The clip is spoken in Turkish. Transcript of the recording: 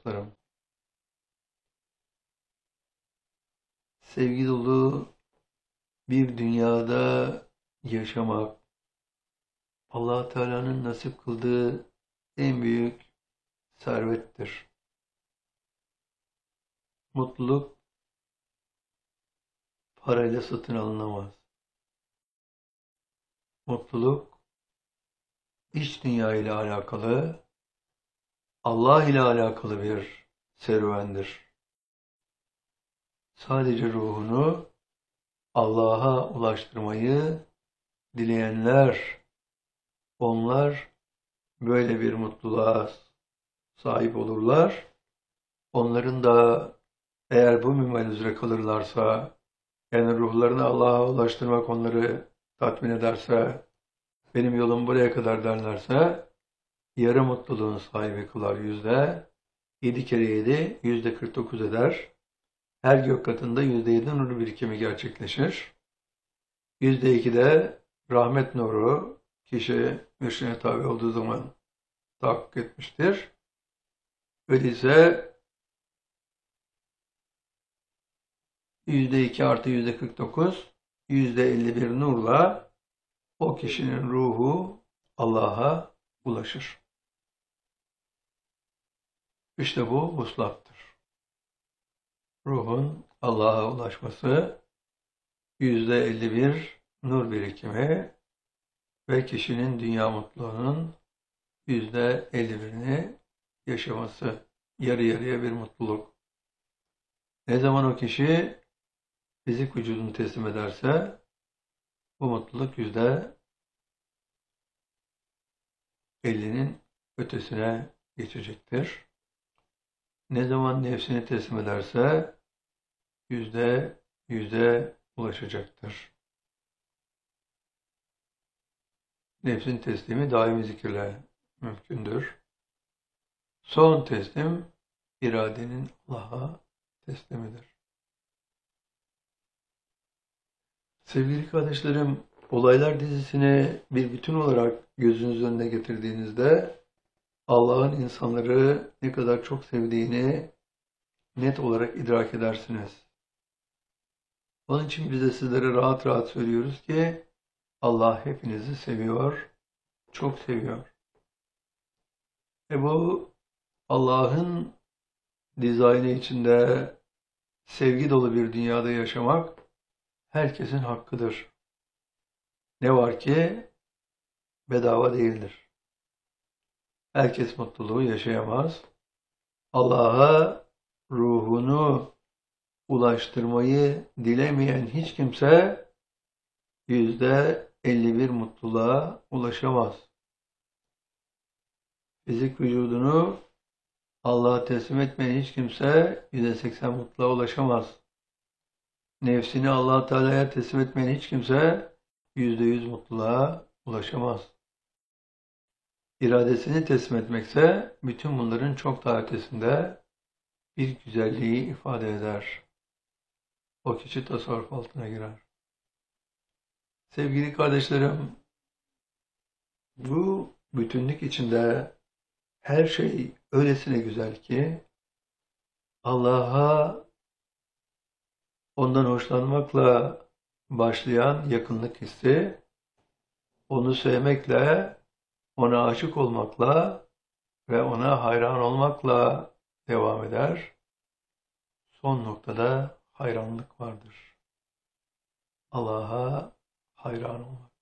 dostlarım. Sevgi dolu bir dünyada yaşamak, Allah Teala'nın nasip kıldığı en büyük servettir. Mutluluk parayla satın alınamaz. Mutluluk iç dünya ile alakalı, Allah ile alakalı bir serüvendir. Sadece ruhunu Allah'a ulaştırmayı dileyenler, onlar böyle bir mutluluğa sahip olurlar. Onların da eğer bu minval üzere kalırlarsa, yani ruhlarını Allah'a ulaştırmak onları tatmin ederse, benim yolum buraya kadar derlerse, yarı mutluluğun sahibi kılar %7 kere 7, %49 eder. Her gök katında %7 nur birikimi gerçekleşir. %2 de rahmet nuru kişi mürşidine tabi olduğu zaman tahakkuk etmiştir. Öyleyse %2 artı %49, %51 nurla o kişinin ruhu Allah'a ulaşır. İşte bu vuslattır. Ruhun Allah'a ulaşması %51 nur birikimi ve kişinin dünya mutluluğunun %51'ini yaşaması. Yarı yarıya bir mutluluk. Ne zaman o kişi fizik vücudunu teslim ederse bu mutluluk %50'nin ötesine geçecektir. Ne zaman nefsini teslim ederse %100'e ulaşacaktır. Nefsin teslimi daimi zikirle mümkündür. Son teslim iradenin Allah'a teslimidir. Sevgili kardeşlerim, olaylar dizisini bir bütün olarak gözünüz önüne getirdiğinizde Allah'ın insanları ne kadar çok sevdiğini net olarak idrak edersiniz. Onun için biz de sizlere rahat rahat söylüyoruz ki Allah hepinizi seviyor, çok seviyor. Bu Allah'ın dizaynı içinde sevgi dolu bir dünyada yaşamak herkesin hakkıdır. Ne var ki bedava değildir. Herkes mutluluğu yaşayamaz. Allah'a ruhunu ulaştırmayı dilemeyen hiç kimse %51 mutluluğa ulaşamaz. Fizik vücudunu Allah'a teslim etmeyen hiç kimse %80 mutluluğa ulaşamaz. Nefsini Allah Teala'ya teslim etmeyen hiç kimse %100 mutluluğa ulaşamaz. İradesini teslim etmekse bütün bunların çok daha ötesinde bir güzelliği ifade eder. O kişi tasarruf altına girer. Sevgili kardeşlerim, bu bütünlük içinde her şey öylesine güzel ki Allah'a ondan hoşlanmakla başlayan yakınlık hissi, onu sevmekle, ona aşık olmakla ve ona hayran olmakla devam eder. Son noktada hayranlık vardır. Allah'a hayran olmak.